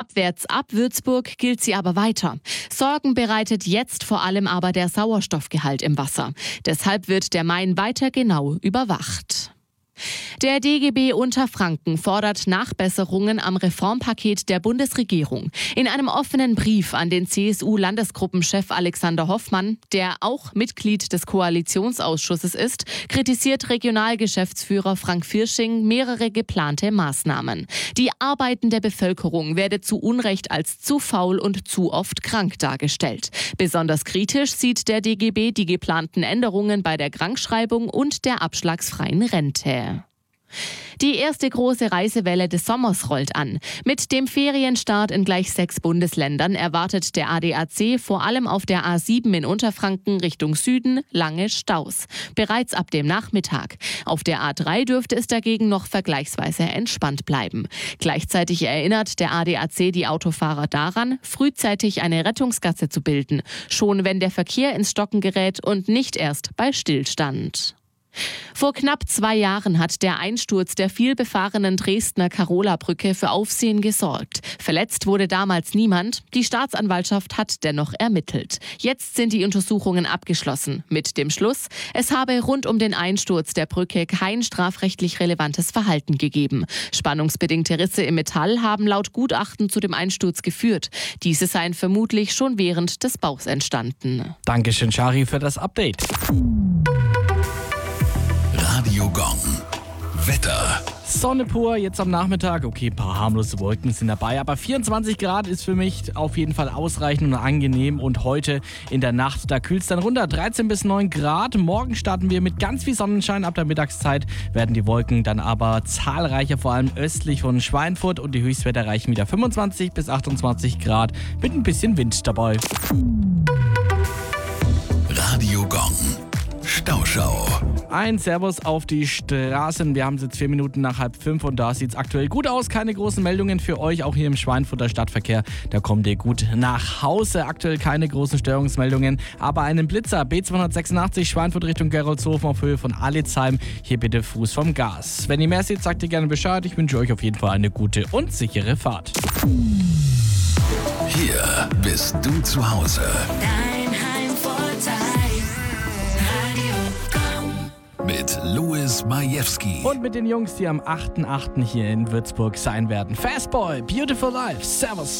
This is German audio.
Abwärts ab Würzburg gilt sie aber weiter. Sorgen bereitet jetzt vor allem aber der Sauerstoffgehalt im Wasser. Deshalb wird der Main weiter genau überwacht. Der DGB Unterfranken fordert Nachbesserungen am Reformpaket der Bundesregierung. In einem offenen Brief an den CSU-Landesgruppenchef Alexander Hoffmann, der auch Mitglied des Koalitionsausschusses ist, kritisiert Regionalgeschäftsführer Frank Firsching mehrere geplante Maßnahmen. Die arbeitende Bevölkerung werde zu Unrecht als zu faul und zu oft krank dargestellt. Besonders kritisch sieht der DGB die geplanten Änderungen bei der Krankschreibung und der abschlagsfreien Rente. Die erste große Reisewelle des Sommers rollt an. Mit dem Ferienstart in gleich 6 Bundesländern erwartet der ADAC vor allem auf der A7 in Unterfranken Richtung Süden lange Staus. Bereits ab dem Nachmittag. Auf der A3 dürfte es dagegen noch vergleichsweise entspannt bleiben. Gleichzeitig erinnert der ADAC die Autofahrer daran, frühzeitig eine Rettungsgasse zu bilden. Schon wenn der Verkehr ins Stocken gerät und nicht erst bei Stillstand. Vor knapp 2 Jahren hat der Einsturz der vielbefahrenen Dresdner Carola-Brücke für Aufsehen gesorgt. Verletzt wurde damals niemand. Die Staatsanwaltschaft hat dennoch ermittelt. Jetzt sind die Untersuchungen abgeschlossen. Mit dem Schluss, es habe rund um den Einsturz der Brücke kein strafrechtlich relevantes Verhalten gegeben. Spannungsbedingte Risse im Metall haben laut Gutachten zu dem Einsturz geführt. Diese seien vermutlich schon während des Baus entstanden. Dankeschön, Shari, für das Update. Radio Gong. Wetter. Sonne pur, jetzt am Nachmittag. Okay, ein paar harmlose Wolken sind dabei, aber 24 Grad ist für mich auf jeden Fall ausreichend und angenehm. Und heute in der Nacht, da kühlt es dann runter, 13 bis 9 Grad. Morgen starten wir mit ganz viel Sonnenschein. Ab der Mittagszeit werden die Wolken dann aber zahlreicher, vor allem östlich von Schweinfurt. Und die Höchstwerte erreichen wieder 25 bis 28 Grad mit ein bisschen Wind dabei. Radio Gong. Stauschau. Ein Servus auf die Straßen. Wir haben es jetzt 4 Minuten nach 4:30 und da sieht es aktuell gut aus. Keine großen Meldungen für euch, auch hier im Schweinfurter Stadtverkehr. Da kommt ihr gut nach Hause. Aktuell keine großen Störungsmeldungen, aber einen Blitzer B286 Schweinfurt Richtung Geroldshofen auf Höhe von Alitzheim. Hier bitte Fuß vom Gas. Wenn ihr mehr seht, sagt ihr gerne Bescheid. Ich wünsche euch auf jeden Fall eine gute und sichere Fahrt. Hier bist du zu Hause. Dein Heimvorteil. Mit Louis Majewski. Und mit den Jungs, die am 8.8. hier in Würzburg sein werden. Fastboy, Beautiful Life, Servus.